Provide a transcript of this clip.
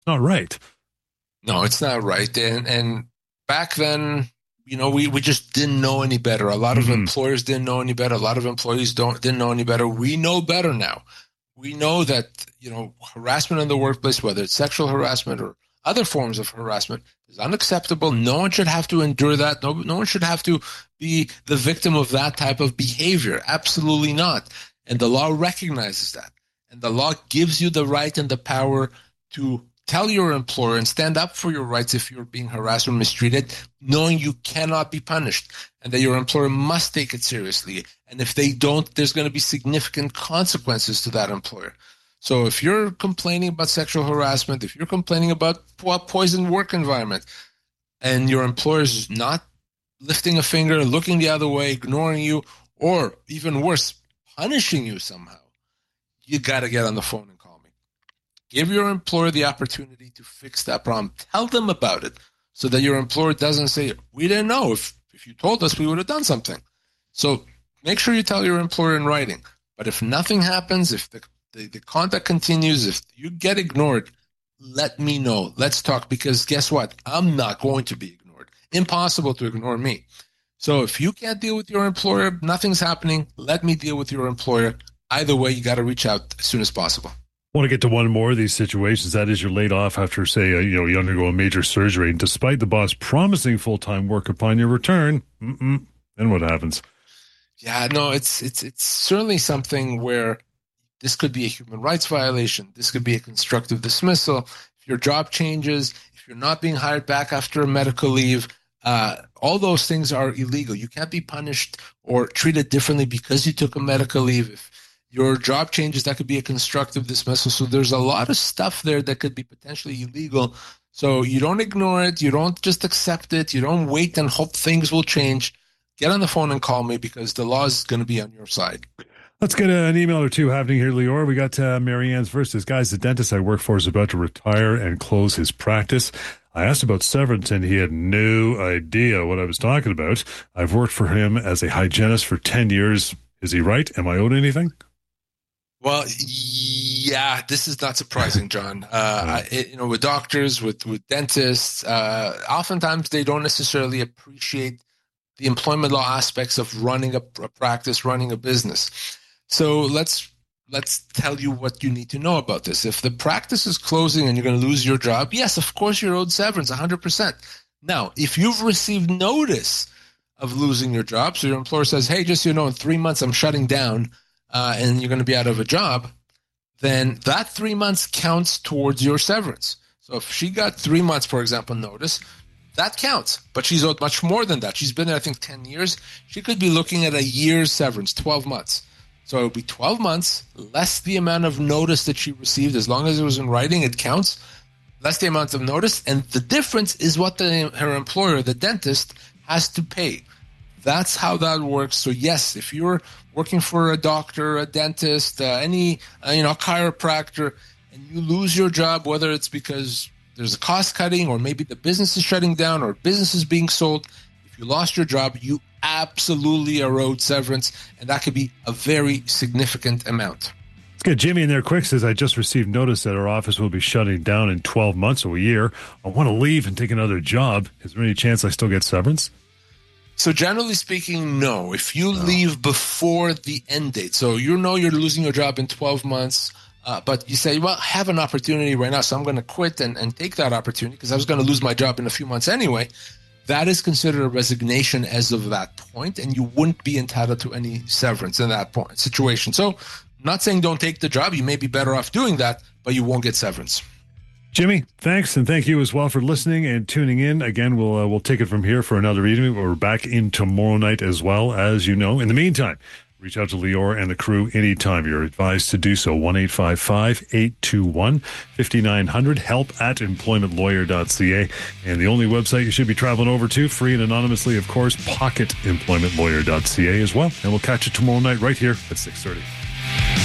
Not right. No, it's not right. And back then, we just didn't know any better. A lot of Mm-hmm. employers didn't know any better. A lot of employees didn't know any better. We know better now. We know that, harassment in the workplace, whether it's sexual harassment or other forms of harassment, is unacceptable. No one should have to endure that. No one should have to be the victim of that type of behavior. Absolutely not. And the law recognizes that. And the law gives you the right and the power to tell your employer and stand up for your rights if you're being harassed or mistreated, knowing you cannot be punished and that your employer must take it seriously. And if they don't, there's going to be significant consequences to that employer. So if you're complaining about sexual harassment, if you're complaining about poisoned work environment, and your employer is not lifting a finger, looking the other way, ignoring you, or even worse, punishing you somehow, you got to get on the phone and call me. Give your employer the opportunity to fix that problem. Tell them about it so that your employer doesn't say, we didn't know. If you told us, we would have done something. So make sure you tell your employer in writing. But if nothing happens, if the contact continues, if you get ignored, let me know. Let's talk, because guess what? I'm not going to be ignored. Impossible to ignore me. So if you can't deal with your employer, nothing's happening, let me deal with your employer. Either way, you got to reach out as soon as possible. I want to get to one more of these situations. That is, you're laid off after, say, you undergo a major surgery, and despite the boss promising full-time work upon your return, then what happens? Yeah, no, it's certainly something where this could be a human rights violation. This could be a constructive dismissal. If your job changes, if you're not being hired back after a medical leave, all those things are illegal. You can't be punished or treated differently because you took a medical leave. If your job changes, that could be a constructive dismissal. So there's a lot of stuff there that could be potentially illegal. So you don't ignore it. You don't just accept it. You don't wait and hope things will change. Get on the phone and call me, because the law is going to be on your side. Let's get an email or two happening here, Lior. We got Marianne's first. This guy's the dentist I work for is about to retire and close his practice. I asked about severance, and he had no idea what I was talking about. I've worked for him as a hygienist for 10 years. Is he right? Am I owed anything? Well, yeah, this is not surprising, John. With doctors, with dentists, oftentimes they don't necessarily appreciate the employment law aspects of running a practice, running a business. So let's tell you what you need to know about this. If the practice is closing and you're going to lose your job, yes, of course you're owed severance, 100%. Now, if you've received notice of losing your job, so your employer says, hey, just so you know, in 3 months I'm shutting down, and you're going to be out of a job, then that 3 months counts towards your severance. So if she got 3 months, for example, notice, that counts. But she's owed much more than that. She's been there, I think, 10 years. She could be looking at a year's severance, 12 months. So it would be 12 months, less the amount of notice that she received. As long as it was in writing, it counts. Less the amount of notice. And the difference is what her employer, the dentist, has to pay. That's how that works. So yes, if you're working for a doctor, a dentist, any chiropractor, and you lose your job, whether it's because there's a cost cutting or maybe the business is shutting down or business is being sold, if you lost your job, you absolutely are owed severance, and that could be a very significant amount. Let's get Jimmy in there quick. Says, I just received notice that our office will be shutting down in 12 months or a year. I want to leave and take another job. Is there any chance I still get severance? So generally speaking, no. If you leave before the end date, so you're losing your job in 12 months, but you say, well, I have an opportunity right now, so I'm going to quit and take that opportunity because I was going to lose my job in a few months anyway, that is considered a resignation as of that point, and you wouldn't be entitled to any severance in that point situation. So I'm not saying don't take the job. You may be better off doing that, but you won't get severance. Jimmy, thanks, and thank you as well for listening and tuning in. Again, we'll take it from here for another evening. We're back in tomorrow night as well, as you know. In the meantime, reach out to Lior and the crew anytime. You're advised to do so. 1-855-821-5900. help@employmentlawyer.ca. And the only website you should be traveling over to, free and anonymously, of course, pocketemploymentlawyer.ca as well. And we'll catch you tomorrow night right here at 6:30.